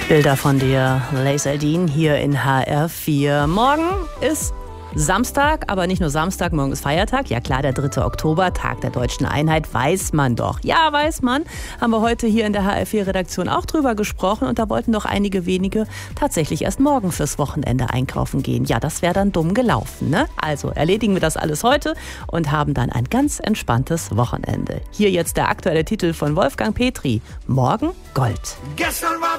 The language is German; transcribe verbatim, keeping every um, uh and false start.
Bilder von dir, Lace Aldin, hier in H R vier. Morgen ist Samstag, aber nicht nur Samstag, morgen ist Feiertag. Ja klar, der dritte Oktober, Tag der Deutschen Einheit, weiß man doch. Ja, weiß man. Haben wir heute hier in der H R vier Redaktion auch drüber gesprochen und da wollten doch einige wenige tatsächlich erst morgen fürs Wochenende einkaufen gehen. Ja, das wäre dann dumm gelaufen, ne? Also erledigen wir das alles heute und haben dann ein ganz entspanntes Wochenende. Hier jetzt der aktuelle Titel von Wolfgang Petri. Morgen Gold. Gestern war